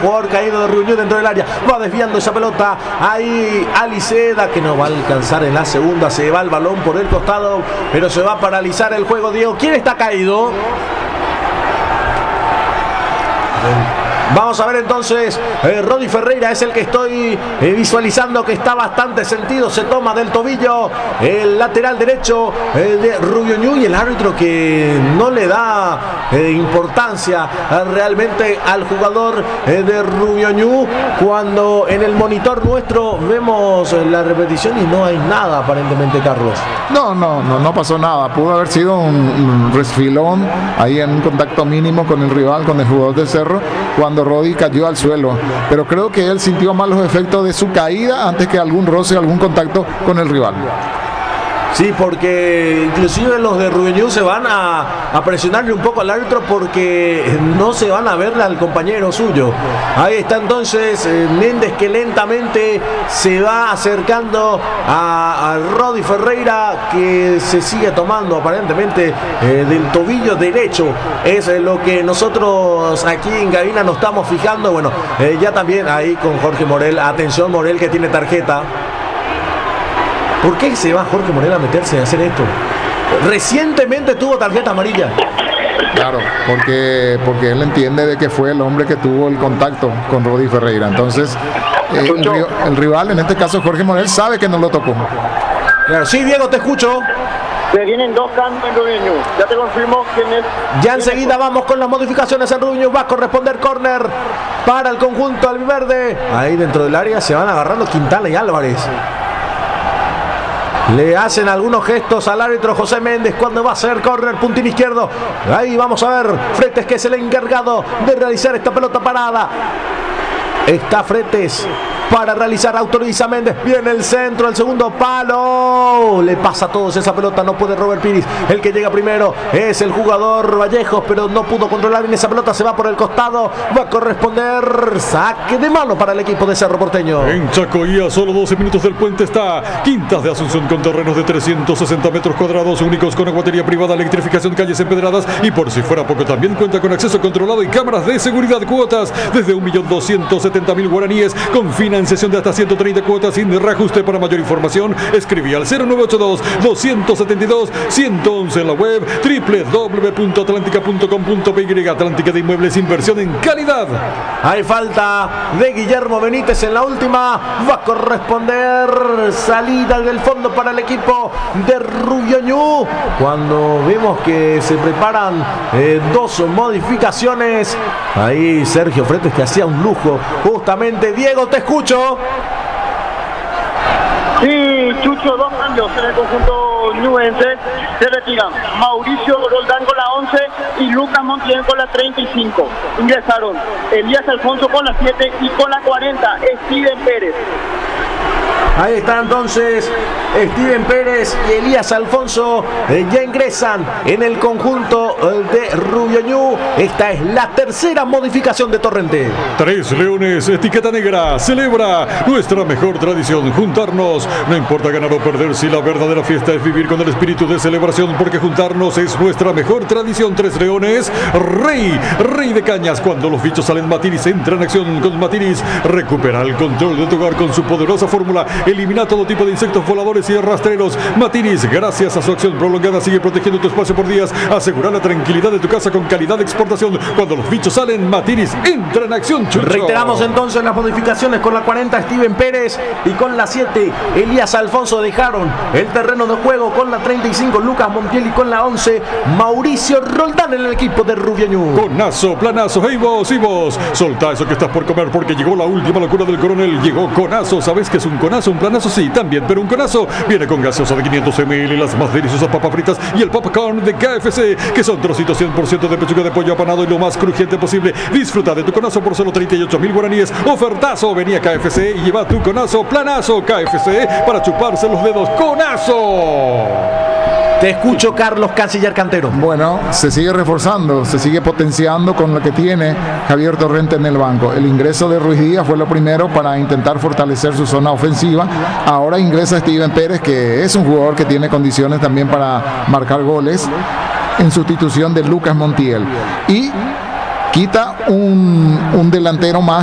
jugador caído de Rubiñú dentro del área. Va desviando esa pelota. Ahí Aliceda, que no va a alcanzar en la segunda. Se va el balón por el costado, pero se va a paralizar el juego. Diego, ¿quién está caído? Vamos a ver entonces, Rodi Ferreira es el que estoy visualizando, que está bastante sentido, se toma del tobillo el lateral derecho de Rubiñú, y el árbitro que no le da importancia realmente al jugador de Rubiñú, cuando en el monitor nuestro vemos la repetición y no hay nada aparentemente, Carlos. No pasó nada, pudo haber sido un resfilón ahí en un contacto mínimo con el rival, con el jugador de Cerro, cuando Rodi cayó al suelo, pero creo que él sintió más los efectos de su caída antes que algún roce, algún contacto con el rival. Sí, porque inclusive los de Rubiñú se van a presionarle un poco al árbitro, porque no se van a verle al compañero suyo. Ahí está entonces Méndez, que lentamente se va acercando a Rodi Ferreira, que se sigue tomando aparentemente del tobillo derecho. Es lo que nosotros aquí en cabina nos estamos fijando. Bueno, ya también ahí con Jorge Morel. Atención, Morel, que tiene tarjeta. ¿Por qué se va Jorge Morel a meterse a hacer esto? Recientemente tuvo tarjeta amarilla. Claro, porque él entiende de que fue el hombre que tuvo el contacto con Rodi Ferreira. Entonces, el rival, en este caso Jorge Morel, sabe que no lo tocó. Claro, sí, Diego, te escucho. Se vienen dos cambios en Rubiñú. Ya te confirmo quién es. Ya enseguida vamos con las modificaciones en Rubiñú. Va a corresponder córner para el conjunto albiverde. Ahí dentro del área se van agarrando Quintana y Álvarez. Le hacen algunos gestos al árbitro José Méndez cuando va a ser córner, puntín izquierdo. Ahí vamos a ver Fretes, que es el encargado de realizar esta pelota parada. Está Fretes para realizar, autoriza Méndez, viene el centro, el segundo palo, le pasa a todos esa pelota, no puede Robert Piris, el que llega primero es el jugador Vallejos, pero no pudo controlar bien esa pelota, se va por el costado, va a corresponder saque de mano para el equipo de Cerro Porteño. En Chacoía, solo 12 minutos del puente, está Quintas de Asunción, con terrenos de 360 metros cuadrados, únicos con aguatería privada, electrificación, calles empedradas, y por si fuera poco, también cuenta con acceso controlado y cámaras de seguridad. Cuotas desde 1.270.000 guaraníes, con financiación de hasta 130 cuotas sin reajuste. Para mayor información, escribí al 0982-272-111 en la web www.atlantica.com.py. Atlántica de Inmuebles, inversión en calidad. Hay falta de Guillermo Benítez en la última. Va a corresponder salida del fondo para el equipo de Rubiñú. Cuando vemos que se preparan dos modificaciones. Ahí Sergio Fretes, que hacía un lujo justamente. Diego, te escucho. Sí, Chucho, dos cambios en el conjunto ñubense. Se retiran Mauricio Roldán con la 11 y Lucas Montiel con la 35. Ingresaron Elías Alfonso con la 7 y con la 40 Steven Pérez. Ahí está entonces Steven Pérez y Elías Alfonso, ya ingresan en el conjunto de Rubiñú. Esta es la tercera modificación de Torrente. Tres Leones, etiqueta negra, celebra nuestra mejor tradición, juntarnos. No importa ganar o perder, si la verdadera fiesta es vivir con el espíritu de celebración, porque juntarnos es nuestra mejor tradición. Tres Leones, rey de cañas. Cuando los bichos salen, Matiris entra en acción con Matiris. Recupera el control de tu hogar con su poderosa fórmula. Elimina todo tipo de insectos voladores y rastreros. Matiris, gracias a su acción prolongada, sigue protegiendo tu espacio por días. Asegura la tranquilidad de tu casa con calidad de exportación. Cuando los bichos salen, Matiris entra en acción, Chucho. Reiteramos entonces las modificaciones. Con la 40 Steven Pérez y con la 7 Elías Alfonso dejaron el terreno de juego. Con la 35 Lucas Montiel y con la 11 Mauricio Roldán en el equipo de Rubiñú. Conazo, planazo, hey vos y vos, soltá eso que estás por comer, porque llegó la última locura del coronel. Llegó Conazo. ¿Sabes qué es un conazo? Un planazo, sí, también, pero un Conazo viene con gaseosa de 500 ml, las más deliciosas papas fritas y el popcorn de KFC, que son trocitos 100% de pechuga de pollo apanado y lo más crujiente posible. Disfruta de tu Conazo por solo 38.000 guaraníes. Ofertazo, venía KFC y lleva tu Conazo, planazo, KFC, para chuparse los dedos. ¡Conazo! Te escucho, Carlos Canciller Cantero. Bueno, se sigue reforzando, se sigue potenciando con lo que tiene Javier Torrente en el banco. El ingreso de Ruiz Díaz fue lo primero para intentar fortalecer su zona ofensiva. Ahora ingresa Steven Pérez, que es un jugador que tiene condiciones también para marcar goles, en sustitución de Lucas Montiel. Y quita un delantero más